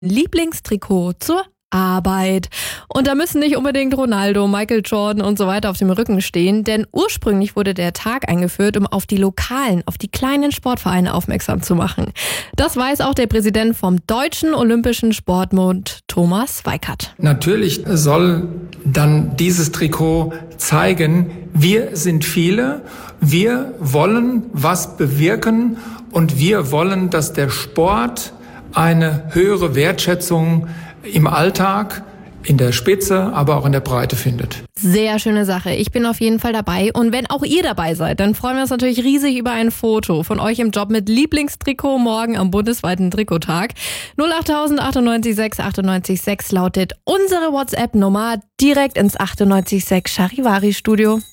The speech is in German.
Lieblingstrikot zur Arbeit. Und da müssen nicht unbedingt Ronaldo, Michael Jordan und so weiter auf dem Rücken stehen, denn ursprünglich wurde der Tag eingeführt, um auf die lokalen, auf die kleinen Sportvereine aufmerksam zu machen. Das weiß auch der Präsident vom Deutschen Olympischen Sportbund, Thomas Weikert. Natürlich soll dann dieses Trikot zeigen, wir sind viele, wir wollen was bewirken und wir wollen, dass der Sport eine höhere Wertschätzung im Alltag, in der Spitze, aber auch in der Breite findet. Sehr schöne Sache. Ich bin auf jeden Fall dabei. Und wenn auch ihr dabei seid, dann freuen wir uns natürlich riesig über ein Foto von euch im Job mit Lieblingstrikot morgen am bundesweiten Trikottag. 08000 98 6 98 6 lautet unsere WhatsApp-Nummer direkt ins 98.6 Charivari-Studio.